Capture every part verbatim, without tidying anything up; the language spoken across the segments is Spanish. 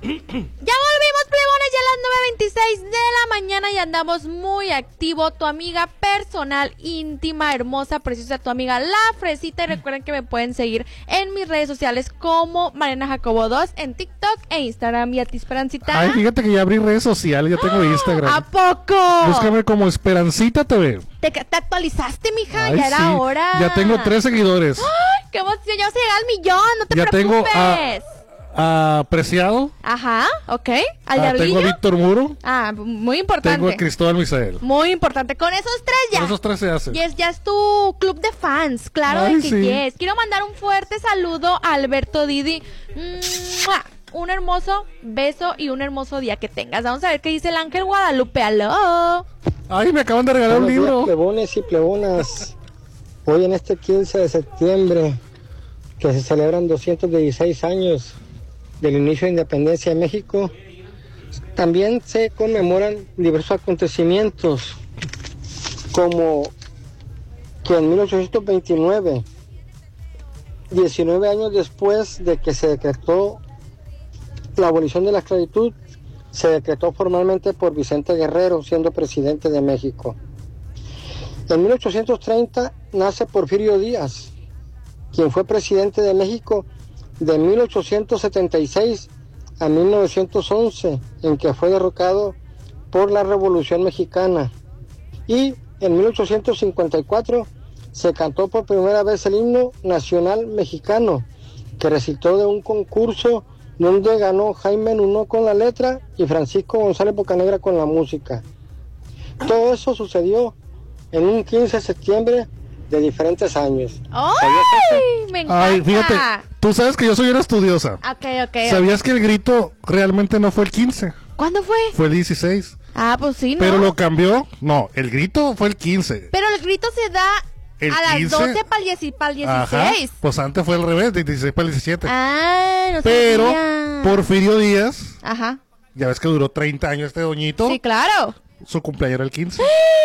volvimos, plebones, ya a las nueve veintiséis de la mañana y andamos muy activo. Tu amiga personal, íntima, hermosa, preciosa, tu amiga La Fresita. Y recuerden que me pueden seguir en mis redes sociales como Mariana Jacobo dos en TikTok e Instagram. Y a ti, Esperancita. Ay, fíjate que ya abrí redes sociales, ya tengo Instagram. ¿A poco? Búscame como Esperancita T V. ¿Te, te actualizaste, mija? Ay, Ya era sí. hora. Ya tengo tres seguidores. ¡Ay, qué emoción! Ya vas a llegar al millón, no te Ya tengo preocupes. a, a Preciado. Ajá, ok. ¿Al Ah, diablillo? tengo a Víctor Muro. Ah, muy importante. Tengo a Cristóbal Misael. Muy importante. Con esos tres ya. Con esos tres se hacen. Y es, ya es tu club de fans. Claro Ay, de que sí. yes. Quiero mandar un fuerte saludo a Alberto Didi. ¡Mua! Un hermoso beso y un hermoso día que tengas. Vamos a ver qué dice el Ángel Guadalupe. ¡Aló! Ay, me acaban de regalar un Buenos días, libro. plebones y plebonas. Hoy en este quince de septiembre, que se celebran doscientos dieciséis años del inicio de independencia de México, también se conmemoran diversos acontecimientos, como que en mil ochocientos veintinueve, diecinueve años después de que se decretó la abolición de la esclavitud, se decretó formalmente por Vicente Guerrero, siendo presidente de México. En mil ochocientos treinta nace Porfirio Díaz, quien fue presidente de México de mil ochocientos setenta y seis a mil novecientos once, en que fue derrocado por la Revolución Mexicana. Y en mil ochocientos cincuenta y cuatro se cantó por primera vez el himno nacional mexicano, que resultó de un concurso donde ganó Jaime Nuno con la letra y Francisco González Bocanegra con la música. Todo eso sucedió en un quince de septiembre de diferentes años. ¡Ay! Me encanta. Ay, fíjate, tú sabes que yo soy una estudiosa. Ok, ok. ¿Sabías que el grito realmente no fue el quince? ¿Cuándo fue? Fue el dieciséis. Ah, pues sí, ¿no? Pero lo cambió. No, el grito fue el quince. Pero el grito se da El a las quince. doce para el dieciséis. Ajá. Pues antes fue al revés, de dieciséis para el diecisiete. Ah, no Pero sabía. Porfirio Díaz, Ajá. ya ves que duró treinta años este doñito. Sí, claro. Su cumpleaños era el quince.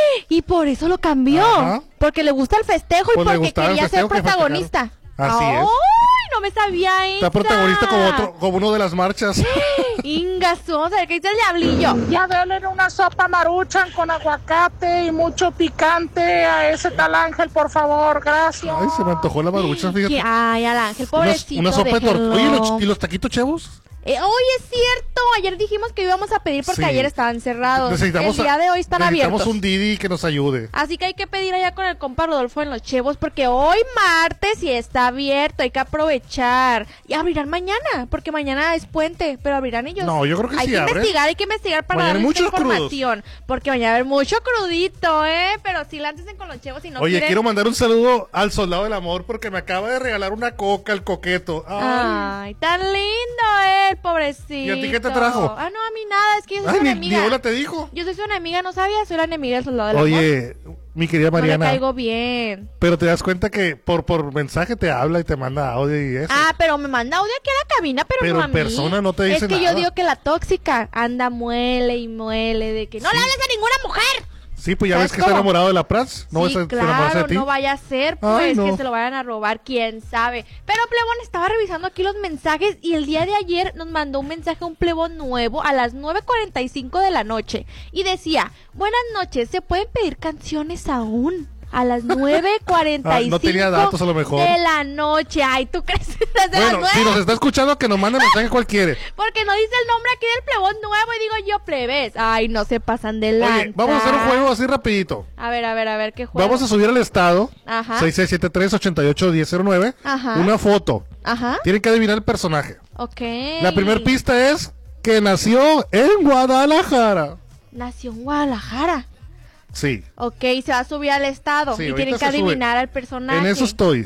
Y por eso lo cambió. Ajá. Porque le gusta el festejo y Pues le porque gustaba el quería ser festejo que protagonista. Así ¡Ay! es. No me sabía eso. Está protagonista como otro, como uno de las marchas. Ingasu, vamos a ver qué dice el diablillo. Ya denle una sopa maruchan con aguacate y mucho picante a ese tal Ángel, por favor, gracias. Ay, se me antojó la marucha, fíjate. Que- Ay, al Ángel, Una, pobrecito. una sopa de tortilla. déjenlo. Oye, ¿y los, ¿y los taquitos chavos? Eh, hoy es cierto, ayer dijimos que íbamos a pedir porque Sí. ayer estaban cerrados. Necesitamos, el día de hoy están necesitamos abiertos. un Didi que nos ayude. Así que hay que pedir allá con el compa Rodolfo en los Chevos porque hoy martes y está abierto, hay que aprovechar. Y abrirán mañana, porque mañana es puente, pero abrirán ellos. No, yo creo que hay sí que abren. investigar, hay que investigar para Mañana hay darles esta muchos crudos. información. Porque mañana va a haber mucho crudito, ¿eh? Pero si láncesen con los Chevos y no Oye, quieren... quiero mandar un saludo al soldado del amor porque me acaba de regalar una coca, el coqueto. Ay. Ay, tan lindo él, pobrecito. ¿Y a ti qué te trajo? Ah, no, a mí nada, es que yo soy Ay, su ni, enemiga. ni hola te dijo. Yo soy su enemiga, no sabía, soy la enemiga del soldado del amor. Oye, mi querida No le Mariana, caigo bien. pero te das cuenta que por, por mensaje te habla y te manda audio y eso. Ah, pero me manda audio aquí a la cabina, pero, Pero no a en mí. persona no te dice Es que nada. yo digo que la tóxica anda muele y muele de que no Sí. le hables a ninguna mujer. Sí, pues ya ¿sabes ves que está cómo? enamorado de la Prats. No sí, vas a enamorarse claro, de ti. no vaya a ser, pues, Ay, no. que se lo vayan a robar, quién sabe. Pero Plebón estaba revisando aquí los mensajes y el día de ayer nos mandó un mensaje un Plebón nuevo a las nueve cuarenta y cinco de la noche. Y decía, buenas noches, ¿se pueden pedir canciones aún? A las nueve cuarenta y cinco Ah, no tenía datos, a lo mejor. de la noche. Ay, ¿tú crees? Desde las Bueno, nueve. si nos está escuchando, que nos mande mensaje cual quiere. Porque no dice el nombre aquí del Plebón nuevo y digo yo plebes. Ay, no se pasan de lanza. Oye, vamos a hacer un juego así rapidito. A ver, a ver, a ver, ¿qué juego? Vamos a subir al estado Ajá. seis seis siete tres, ocho ocho uno cero cero nueve Ajá. una foto. Ajá. Tienen que adivinar el personaje. Ok. La primera pista es que nació en Guadalajara. Nació en Guadalajara. Sí. Ok, se va a subir al estado Sí, y ahorita tienen que se sube. adivinar al personaje. En eso estoy.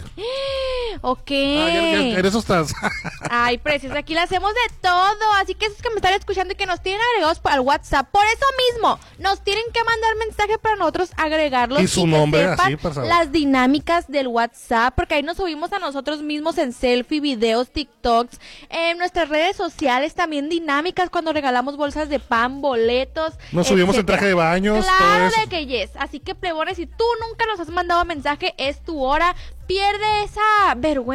Ok. Ah, ya- ya- en eso estás. Ay, preciosa, aquí le hacemos de todo. Así que esos que me están escuchando y que nos tienen agregados al WhatsApp, por eso mismo, nos tienen que mandar mensaje para nosotros agregarlos. Y su que nombre, sepan así, por favor. las dinámicas del WhatsApp, porque ahí nos subimos a nosotros mismos en selfie, videos, TikToks, en nuestras redes sociales también dinámicas cuando regalamos bolsas de pan, boletos. Nos subimos en etcétera. traje de baños, todo Claro eso. de que yes. Así que plebones, si tú nunca nos has mandado mensaje, es tu hora. Pierde esa vergüenza